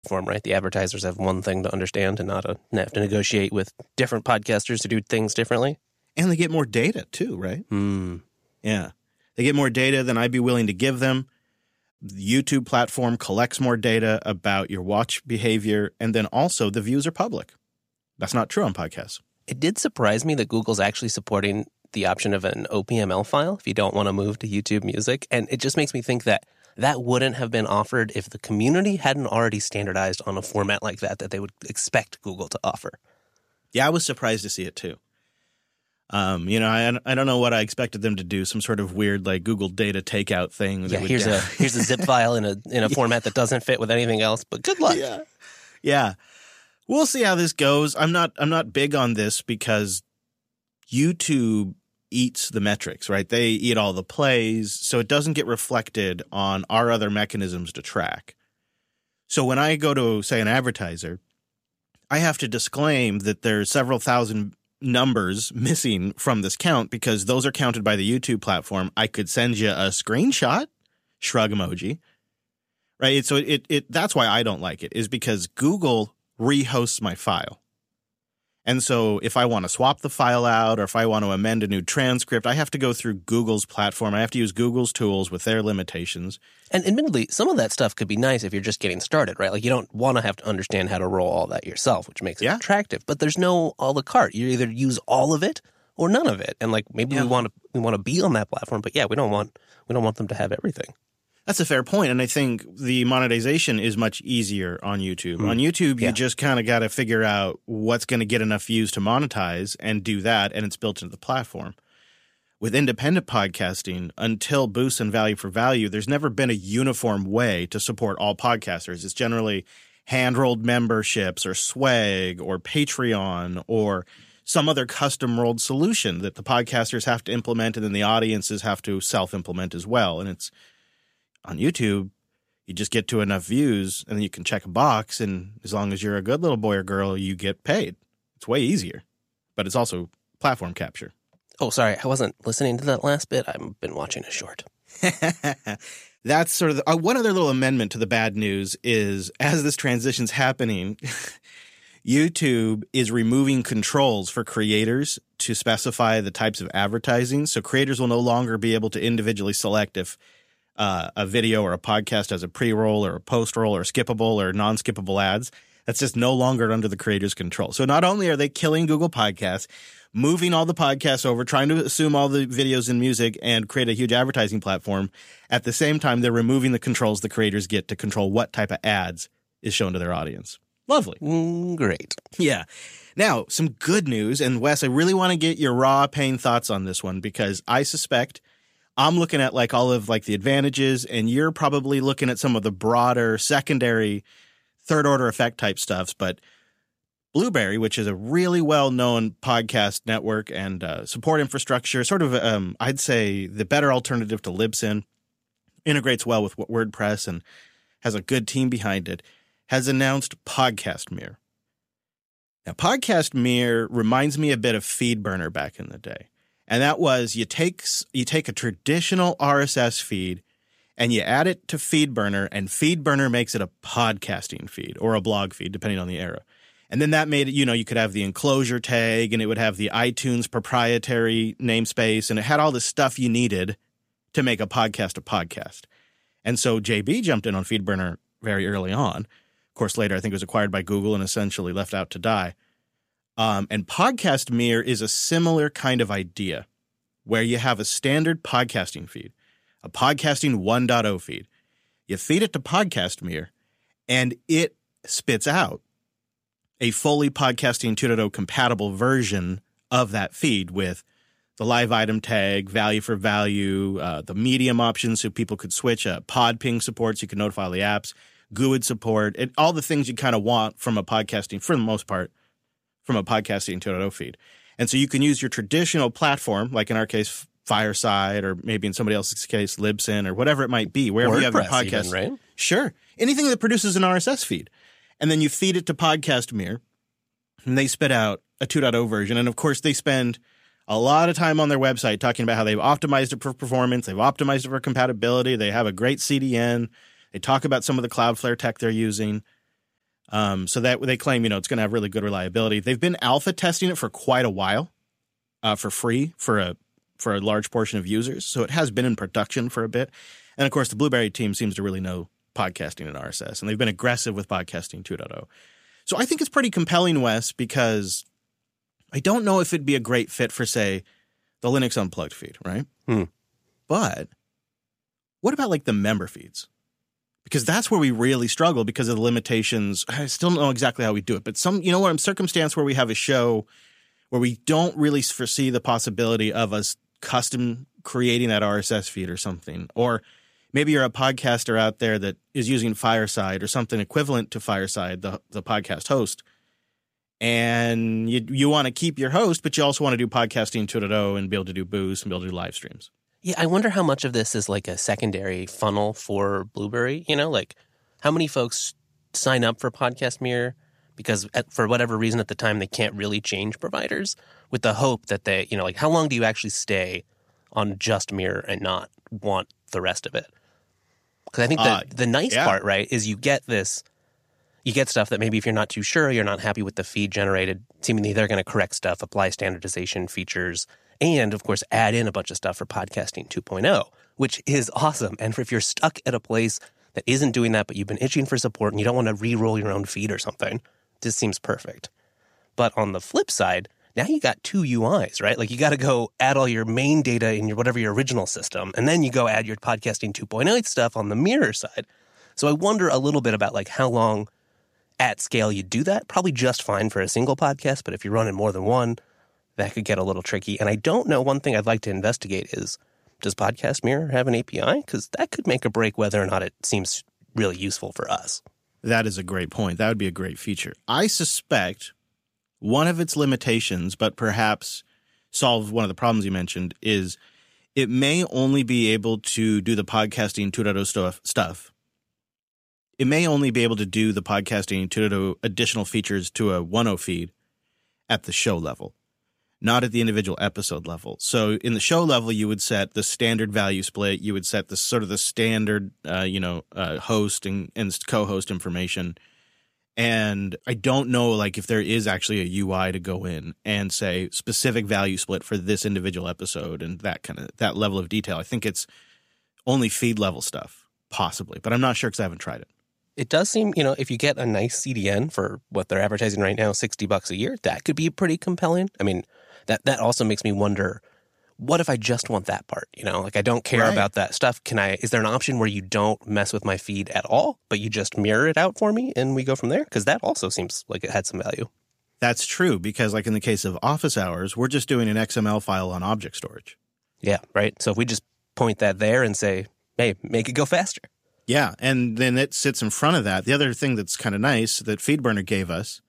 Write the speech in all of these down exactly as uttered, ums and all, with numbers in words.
platform, right? The advertisers have one thing to understand and not a, have to negotiate with different podcasters to do things differently. And they get more data too, right? Mm. Yeah. They get more data than I'd be willing to give them. The YouTube platform collects more data about your watch behavior, and then also the views are public. That's not true on podcasts. It did surprise me that Google's actually supporting the option of an O P M L file if you don't want to move to YouTube Music. And it just makes me think that that wouldn't have been offered if the community hadn't already standardized on a format like that that they would expect Google to offer. Yeah, I was surprised to see it too. Um, you know, I I don't know what I expected them to do, some sort of weird like Google data takeout thing. Yeah, here's down. a here's a zip file in a in a yeah. format that doesn't fit with anything else, but good luck. Yeah. Yeah. We'll see how this goes. I'm not I'm not big on this because YouTube eats the metrics, right? They eat all the plays, so it doesn't get reflected on our other mechanisms to track. So when I go to, say, an advertiser, I have to disclaim that there's several thousand numbers missing from this count because those are counted by the YouTube platform. I could send you a screenshot, shrug emoji, right? So it it that's why I don't like it, is because Google rehosts my file. And so if I want to swap the file out or if I want to amend a new transcript, I have to go through Google's platform. I have to use Google's tools with their limitations. And admittedly, some of that stuff could be nice if you're just getting started, right? Like you don't want to have to understand how to roll all that yourself, which makes it yeah. attractive. But there's no a la carte. You either use all of it or none of it. And like maybe yeah. we want to we want to be on that platform, but yeah, we don't want we don't want them to have everything. That's a fair point, and I think the monetization is much easier on YouTube. Mm. On YouTube, you yeah. just kind of got to figure out what's going to get enough views to monetize and do that, and it's built into the platform. With independent podcasting, until Boost and Value for Value, there's never been a uniform way to support all podcasters. It's generally hand-rolled memberships or swag or Patreon or some other custom-rolled solution that the podcasters have to implement and then the audiences have to self-implement as well, and it's on YouTube, you just get to enough views and then you can check a box, and as long as you're a good little boy or girl, you get paid. It's way easier, but it's also platform capture. Oh, sorry. I wasn't listening to that last bit. I've been watching a short. That's sort of the, uh, one other little amendment to the bad news is as this transition's happening, YouTube is removing controls for creators to specify the types of advertising. So creators will no longer be able to individually select if Uh, a video or a podcast as a pre-roll or a post-roll or skippable or non-skippable ads. That's just no longer under the creator's control. So not only are they killing Google Podcasts, moving all the podcasts over, trying to assume all the videos and music and create a huge advertising platform, at the same time they're removing the controls the creators get to control what type of ads is shown to their audience. Lovely. Mm, great. Yeah. Now, some good news, and Wes, I really want to get your raw pain thoughts on this one because I suspect I'm looking at like all of like the advantages, and you're probably looking at some of the broader secondary third order effect type stuffs. But Blueberry, which is a really well-known podcast network and uh, support infrastructure, sort of, um, I'd say the better alternative to Libsyn, integrates well with WordPress and has a good team behind it, has announced PodcastMere. Now, PodcastMere reminds me a bit of FeedBurner back in the day. And that was you take you take a traditional R S S feed and you add it to FeedBurner, and FeedBurner makes it a podcasting feed or a blog feed, depending on the era. And then that made it, you know, you could have the enclosure tag and it would have the iTunes proprietary namespace, and it had all the stuff you needed to make a podcast a podcast. And so J B jumped in on FeedBurner very early on. Of course, later I think it was acquired by Google and essentially left out to die. Um, and PodcastMere is a similar kind of idea where you have a standard podcasting feed, a podcasting one point oh feed. You feed it to PodcastMere, and it spits out a fully podcasting two point oh compatible version of that feed with the live item tag, value for value, uh, the medium options so people could switch, uh, PodPing support so you can notify all the apps, G U I D support, and all the things you kind of want from a podcasting, for the most part, from a podcasting two point oh feed. And so you can use your traditional platform, like in our case, Fireside, or maybe in somebody else's case, Libsyn, or whatever it might be, wherever WordPress you have your podcast. Even, right? Sure. Anything that produces an R S S feed. And then you feed it to PodcastMere, and they spit out a two point oh version. And, of course, they spend a lot of time on their website talking about how they've optimized it for performance, they've optimized it for compatibility, they have a great C D N, they talk about some of the Cloudflare tech they're using. Um, so that they claim, you know, it's going to have really good reliability. They've been alpha testing it for quite a while, uh, for free for a for a large portion of users. So it has been in production for a bit. And of course, the Blueberry team seems to really know podcasting and R S S, and they've been aggressive with podcasting two point oh. So I think it's pretty compelling, Wes, because I don't know if it'd be a great fit for, say, the Linux Unplugged feed, right? Hmm. But what about like the member feeds? Because that's where we really struggle because of the limitations. I still don't know exactly how we do it, but some, you know what, in circumstance where we have a show where we don't really foresee the possibility of us custom creating that R S S feed or something, or maybe you're a podcaster out there that is using Fireside or something equivalent to Fireside, the the podcast host, and you you want to keep your host, but you also want to do podcasting two point oh and be able to do Boost and be able to do live streams. Yeah, I wonder how much of this is like a secondary funnel for Blueberry. You know, like how many folks sign up for Podcast Mirror because at, for whatever reason at the time they can't really change providers with the hope that they, you know, like how long do you actually stay on just Mirror and not want the rest of it? Because I think the, uh, the nice yeah. part, right, is you get this, you get stuff that maybe if you're not too sure, you're not happy with the feed generated, seemingly they're going to correct stuff, apply standardization features, and, of course, add in a bunch of stuff for podcasting two point oh, which is awesome. And if you're stuck at a place that isn't doing that, but you've been itching for support and you don't want to re-roll your own feed or something, this seems perfect. But on the flip side, now you got two U Is, right? Like you got to go add all your main data in your whatever your original system, and then you go add your podcasting two point oh stuff on the Mirror side. So I wonder a little bit about like how long at scale you do that. Probably just fine for a single podcast, but if you're running more than one, that could get a little tricky. And I don't know, one thing I'd like to investigate is, does Podcast Mirror have an A P I? Because that could make or break whether or not it seems really useful for us. That is a great point. That would be a great feature. I suspect one of its limitations, but perhaps solve one of the problems you mentioned, is it may only be able to do the podcasting two point oh stuff. stuff. It may only be able to do the podcasting two point oh additional features to a one point oh feed at the show level, not at the individual episode level. So in the show level, you would set the standard value split. You would set the sort of the standard, uh, you know, uh, host and, and co-host information. And I don't know, like, if there is actually a U I to go in and say specific value split for this individual episode and that kind of that level of detail. I think it's only feed level stuff, possibly, but I'm not sure because I haven't tried it. It does seem, you know, if you get a nice C D N for what they're advertising right now, sixty bucks a year, that could be pretty compelling. I mean, that that also makes me wonder, what if I just want that part? You know, like I don't care right. about that stuff. Can I, is there an option where you don't mess with my feed at all, but you just mirror it out for me and we go from there? Because that also seems like it had some value. That's true, because like in the case of office hours, we're just doing an X M L file on object storage. Yeah, right. So if we just point that there and say, hey, make it go faster. Yeah, and then it sits in front of that. The other thing that's kind of nice that FeedBurner gave us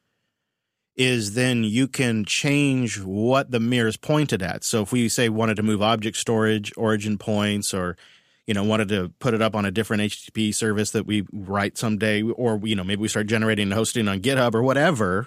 is then you can change what the mirror is pointed at. So if we say wanted to move object storage, origin points, or, you know, wanted to put it up on a different H T T P service that we write someday, or, you know, maybe we start generating and hosting on GitHub or whatever,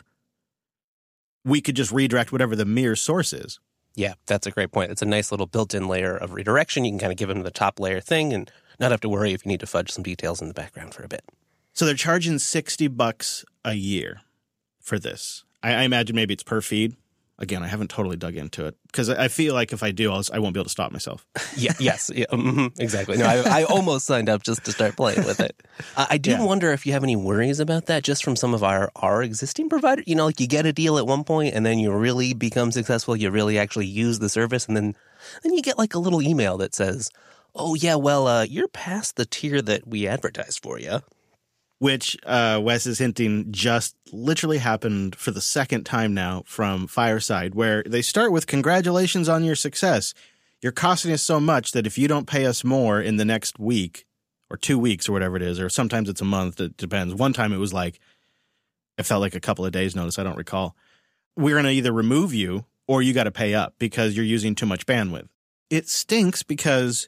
we could just redirect whatever the mirror source is. Yeah, that's a great point. It's a nice little built-in layer of redirection. You can kind of give them the top layer thing and not have to worry if you need to fudge some details in the background for a bit. So they're charging sixty bucks a year for this. I, I imagine maybe it's per feed. Again, I haven't totally dug into it because I feel like if I do, I'll, I won't be able to stop myself. yeah, yes, yeah, mm-hmm, exactly. No, I, I almost signed up just to start playing with it. Uh, I did yeah. wonder if you have any worries about that just from some of our, our existing providers. You know, like you get a deal at one point and then you really become successful. You really actually use the service. And then, then you get like a little email that says, oh, yeah, well, uh, you're past the tier that we advertised for you. Which uh, Wes is hinting just literally happened for the second time now from Fireside, where they start with congratulations on your success. You're costing us so much that if you don't pay us more in the next week or two weeks or whatever it is, or sometimes it's a month, it depends. One time it was like, it felt like a couple of days notice, I don't recall. We're going to either remove you or you got to pay up because you're using too much bandwidth. It stinks because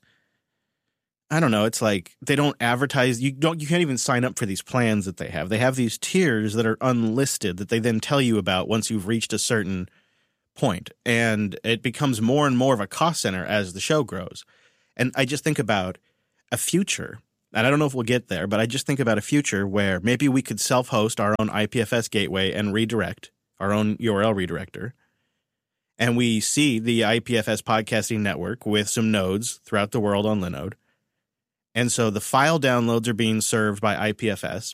I don't know. It's like they don't advertise. You don't. You can't even sign up for these plans that they have. They have these tiers that are unlisted that they then tell you about once you've reached a certain point, and it becomes more and more of a cost center as the show grows. And I just think about a future. and I don't know if we'll get there, but I just think about a future where maybe we could self-host our own I P F S gateway and redirect, our own U R L redirector. And we see the I P F S podcasting network with some nodes throughout the world on Linode. And so the file downloads are being served by I P F S.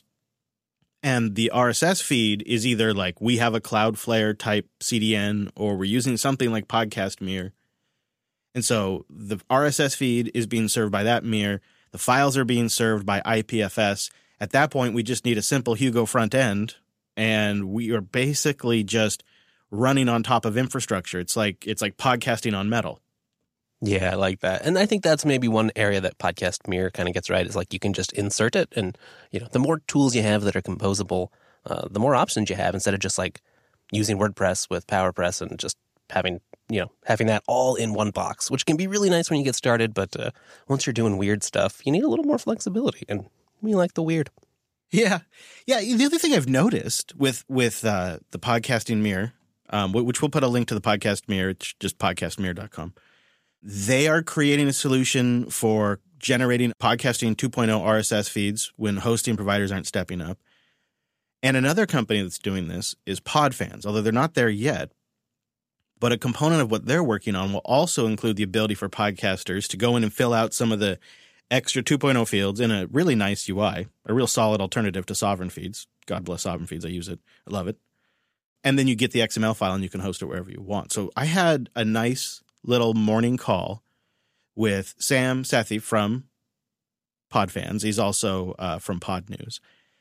And the R S S feed is either like we have a Cloudflare type C D N or we're using something like Podcast Mirror. And so the R S S feed is being served by that mirror. The files are being served by I P F S. At that point, we just need a simple Hugo front end, and we are basically just running on top of infrastructure. It's like it's like podcasting on metal. Yeah, I like that. And I think that's maybe one area that Podcast Mirror kind of gets right is like you can just insert it. And, you know, the more tools you have that are composable, uh, the more options you have instead of just like using WordPress with PowerPress and just having, you know, having that all in one box, which can be really nice when you get started. But uh, once you're doing weird stuff, you need a little more flexibility. And we like the weird. Yeah. Yeah. The other thing I've noticed with, with uh, the Podcasting Mirror, um, which we'll put a link to the Podcast Mirror, it's just podcast mirror dot com. They are creating a solution for generating podcasting two point oh R S S feeds when hosting providers aren't stepping up. And another company that's doing this is Podfans, although they're not there yet. But a component of what they're working on will also include the ability for podcasters to go in and fill out some of the extra two point oh fields in a really nice U I, a real solid alternative to Sovereign Feeds. God bless Sovereign Feeds. I use it. I love it. And then you get the X M L file and you can host it wherever you want. So I had a nice little morning call with Sam Sethi from Podfans. He's also uh, from Pod News.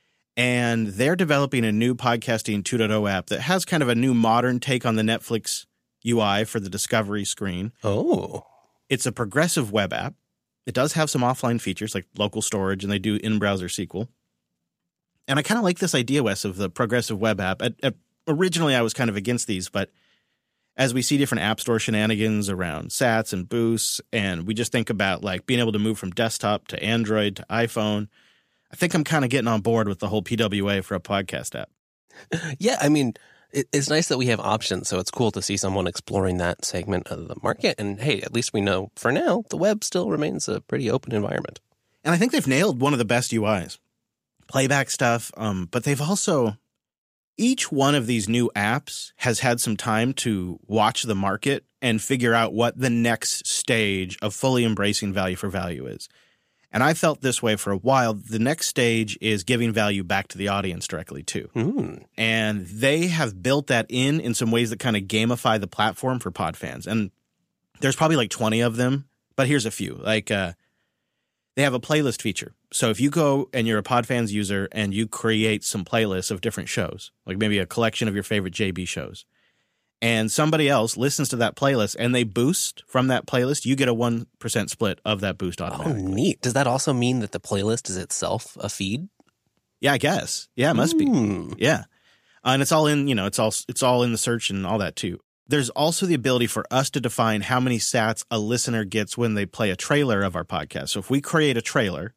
And they're developing a new podcasting two point oh app that has kind of a new modern take on the Netflix U I for the discovery screen. Oh. It's a progressive web app. It does have some offline features like local storage, and they do in-browser S Q L. And I kind of like this idea, Wes, of the progressive web app. At, at, originally, I was kind of against these, but as we see different app store shenanigans around sats and boosts, and we just think about like being able to move from desktop to Android to iPhone, I think I'm kind of getting on board with the whole P W A for a podcast app. Yeah, I mean, it, it's nice that we have options, so it's cool to see someone exploring that segment of the market. And hey, at least we know for now the web still remains a pretty open environment. And I think they've nailed one of the best U Is. Playback stuff, um, but they've also... Each one of these new apps has had some time to watch the market and figure out what the next stage of fully embracing value for value is. And I felt this way for a while. The next stage is giving value back to the audience directly, too. Mm. And they have built that in in some ways that kind of gamify the platform for Podfans. And there's probably like twenty of them, but here's a few. Like uh, they have a playlist feature. So if you go and you're a Podfans user and you create some playlists of different shows, like maybe a collection of your favorite J B shows, and somebody else listens to that playlist and they boost from that playlist, you get a one percent split of that boost automatically. Oh, neat. Does that also mean that the playlist is itself a feed? Yeah, I guess. Yeah, it must mm. be. Yeah. Uh, and it's all in, you know, it's all it's all in the search and all that too. There's also the ability for us to define how many sats a listener gets when they play a trailer of our podcast. So if we create a trailer,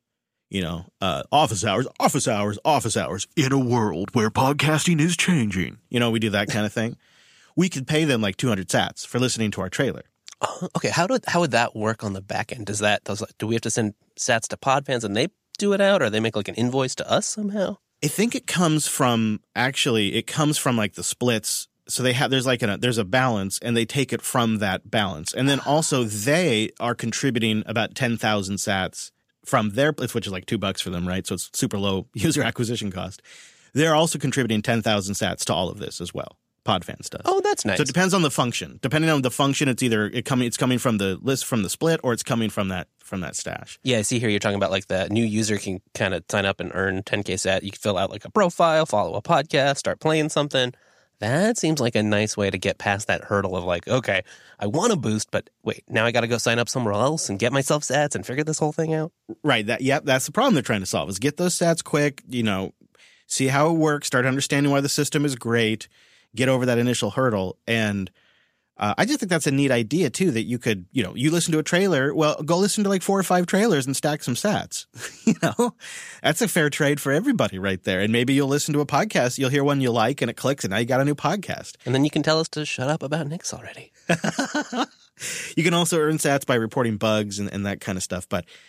you know, uh, office hours, office hours, office hours, in a world where podcasting is changing. You know, we do that kind of thing. We could pay them like two hundred sats for listening to our trailer. Uh, okay, how do how would that work on the back end? Does that does do we have to send sats to Podfans and they do it out, or they make like an invoice to us somehow? I think it comes from actually it comes from like the splits. So they have there's like a there's a balance, and they take it from that balance, and then also they are contributing about ten thousand sats from their place, which is like two bucks for them, right? So it's super low user acquisition cost. They're also contributing ten thousand sats to all of this as well. Podfans does. Oh, that's nice. So it depends on the function. Depending on the function, it's either it coming it's coming from the list from the split, or it's coming from that from that stash. Yeah, I see here you're talking about like the new user can kind of sign up and earn ten K sat. You can fill out like a profile, follow a podcast, start playing something. That seems like a nice way to get past that hurdle of like, okay, I want to boost, but wait, now I got to go sign up somewhere else and get myself sats and figure this whole thing out. Right. That yep. That's the problem they're trying to solve is get those sats quick. You know, see how it works. Start understanding why the system is great. Get over that initial hurdle. And uh, I just think that's a neat idea too. That you could, you know, you listen to a trailer. Well, go listen to like four or five trailers and stack some sats. You know, that's a fair trade for everybody right there. And maybe you'll listen to a podcast, you'll hear one you like, and it clicks, and now you got a new podcast. And then you can tell us to shut up about Nix already. You can also earn sats by reporting bugs and, and that kind of stuff. But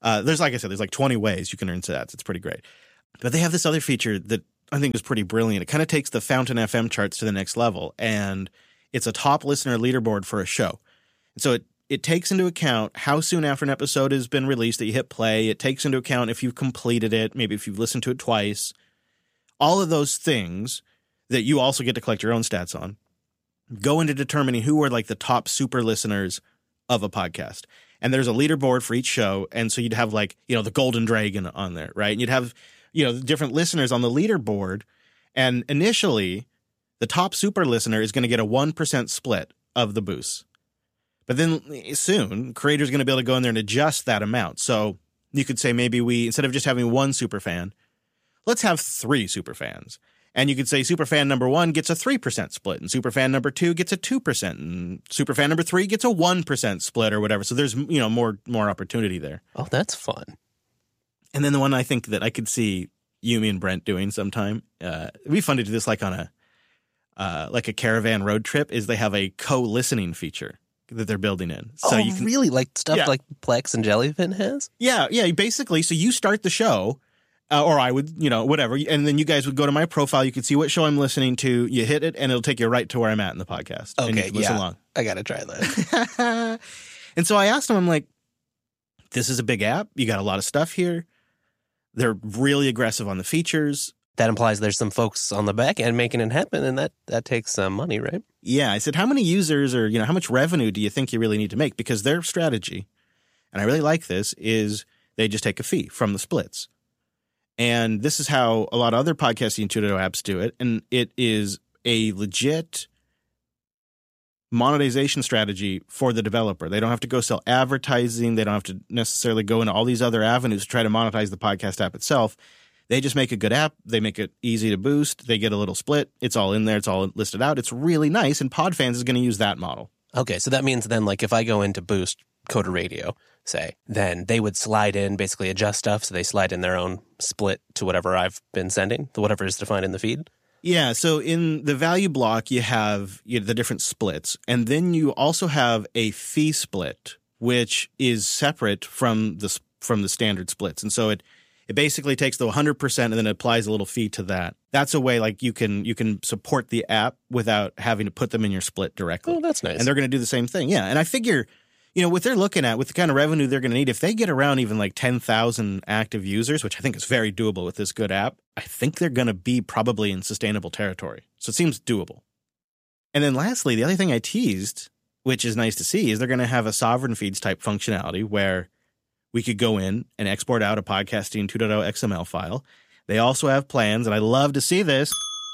Uh, there's, like I said, there's like twenty ways you can earn sats. It's pretty great. But they have this other feature that I think is pretty brilliant. It kind of takes the Fountain F M charts to the next level, and it's a top listener leaderboard for a show. So it, it takes into account how soon after an episode has been released that you hit play. It takes into account if you've completed it, maybe if you've listened to it twice. All of those things that you also get to collect your own stats on go into determining who are like the top super listeners of a podcast. And there's a leaderboard for each show. And so you'd have like, you know, the Golden Dragon on there, right? And you'd have, you know, different listeners on the leaderboard. And initially, the top super listener is going to get a one percent split of the boosts. But then soon, creators are going to be able to go in there and adjust that amount. So you could say maybe we, instead of just having one super fan, let's have three super fans. And you could say superfan number one gets a three percent split, and superfan number two gets a two percent, and superfan number three gets a one percent split or whatever. So there's, you know, more more opportunity there. Oh, that's fun. And then the one I think that I could see Yumi and Brent doing sometime, uh, it'd be fun to do this like on a, uh, like a caravan road trip, is they have a co-listening feature that they're building in. So oh, you can, really? Like stuff yeah. like Plex and Jellyfin has? Yeah, yeah, basically. So you start the show. Uh, or I would, you know, whatever. And then you guys would go to my profile. You could see what show I'm listening to. You hit it, and it'll take you right to where I'm at in the podcast. Okay, and you can listen yeah. along. I got to try that. And so I asked him, I'm like, this is a big app. You got a lot of stuff here. They're really aggressive on the features. That implies there's some folks on the back end making it happen, and that, that takes some money, right? Yeah. I said, how many users or, you know, how much revenue do you think you really need to make? Because their strategy, and I really like this, is they just take a fee from the splits. And this is how a lot of other podcasting two point oh apps do it. And it is a legit monetization strategy for the developer. They don't have to go sell advertising. They don't have to necessarily go into all these other avenues to try to monetize the podcast app itself. They just make a good app. They make it easy to boost. They get a little split. It's all in there. It's all listed out. It's really nice. And Podfans is going to use that model. Okay, so that means then, like, if I go into Boost Coda Radio, say, then they would slide in, basically adjust stuff, so they slide in their own split to whatever I've been sending, whatever is defined in the feed? Yeah, so in the value block, you have you know, the different splits, and then you also have a fee split, which is separate from the from the standard splits. And so it it basically takes the one hundred percent and then it applies a little fee to that. That's a way like you can you can support the app without having to put them in your split directly. Oh, that's nice. And they're going to do the same thing. Yeah, and I figure, you know, what they're looking at with the kind of revenue they're going to need, if they get around even like ten thousand active users, which I think is very doable with this good app, I think they're going to be probably in sustainable territory. So it seems doable. And then lastly, the other thing I teased, which is nice to see, is they're going to have a sovereign feeds type functionality where we could go in and export out a podcasting two point oh X M L file. They also have plans, and I love to see this,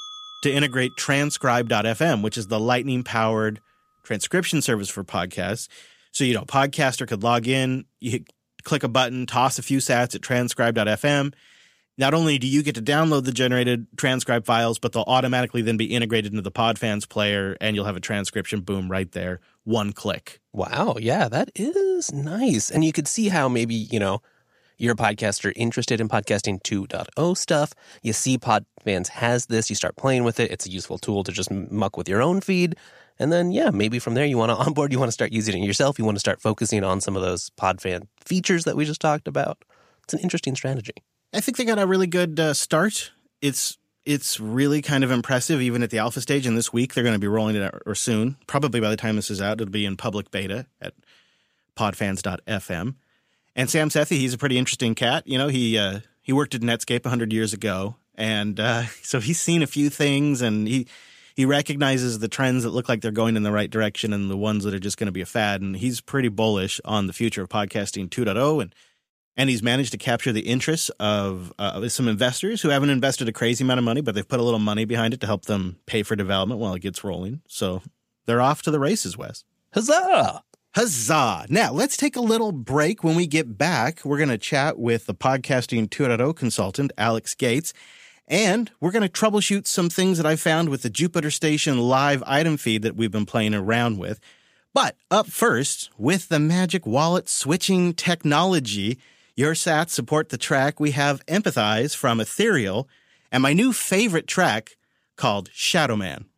to integrate transcribe dot f m, which is the lightning-powered transcription service for podcasts. So, you know, a podcaster could log in, you click a button, toss a few sats at transcribe dot f m. Not only do you get to download the generated transcribe files, but they'll automatically then be integrated into the Podfans player, and you'll have a transcription, boom, right there, one click. Wow, yeah, that is nice. And you could see how maybe, you know, you're a podcaster interested in podcasting two point oh stuff. You see Podfans has this, you start playing with it. It's a useful tool to just muck with your own feed. And then, yeah, maybe from there you want to onboard, you want to start using it yourself. You want to start focusing on some of those Podfan features that we just talked about. It's an interesting strategy. I think they got a really good uh, start. It's it's really kind of impressive, even at the alpha stage. And this week they're going to be rolling it out, or soon. Probably by the time this is out, it'll be in public beta at podfans dot f m. And Sam Sethi, he's a pretty interesting cat. You know, he uh, he worked at Netscape one hundred years ago. And uh, so he's seen a few things, and he... He recognizes the trends that look like they're going in the right direction and the ones that are just going to be a fad. And he's pretty bullish on the future of podcasting two point oh. And and he's managed to capture the interests of uh, some investors who haven't invested a crazy amount of money, but they've put a little money behind it to help them pay for development while it gets rolling. So they're off to the races, Wes. Huzzah! Huzzah! Now, let's take a little break. When we get back, we're going to chat with the podcasting two point oh consultant, Alex Gates. And we're going to troubleshoot some things that I found with the Jupiter Station live item feed that we've been playing around with. But up first, with the Magic Wallet switching technology, your sats support the track we have Empathize from Ethereal, and my new favorite track called Shadow Man.